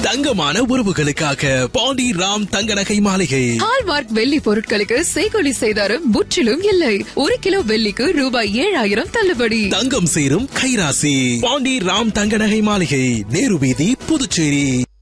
தங்கமான உறவுகளுக்காக பாண்டி ராம் தங்க நகை மாளிகை. ஹால்மார்க் வெள்ளி பொருட்களுக்கு செய்கூலி சேதாரம் முற்றிலும் இல்லை. 1 கிலோ வெள்ளிக்கு ரூபாய் 7000 தள்ளுபடி. தங்கம் சேரும் கைராசி பாண்டி ராம் தங்க நகை மாளிகை, நேரு வீதி, புதுச்சேரி.